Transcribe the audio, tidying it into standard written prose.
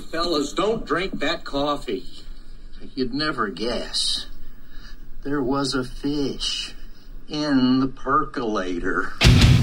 Fellas, don't drink that coffee. You'd never guess. There was a fish in the percolator.